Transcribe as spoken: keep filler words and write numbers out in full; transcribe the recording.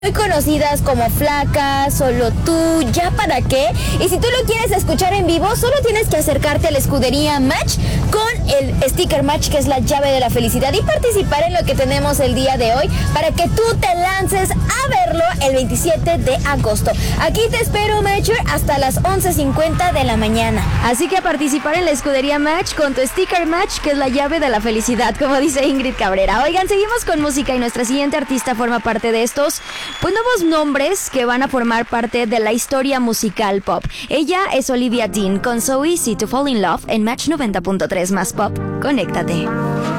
muy conocidas como Flaca, Solo Tú, ¿Ya para qué? Y si tú lo quieres escuchar en vivo, solo tienes que acercarte a la escudería Match con el sticker Match, que es la llave de la felicidad, y participar en lo que tenemos el día de hoy para que tú te lances a verlo el veintisiete de agosto. Aquí te espero, Matcher, hasta las once cincuenta de la mañana. Así que a participar en la escudería Match con tu sticker Match, que es la llave de la felicidad, como dice Ingrid Cabrera. Oigan, seguimos con música y nuestra siguiente artista forma parte de estos pues nuevos nombres que van a formar parte de la historia musical pop. Ella es Olivia Dean con So Easy to Fall in Love en Match noventa punto tres más Pop. Conéctate.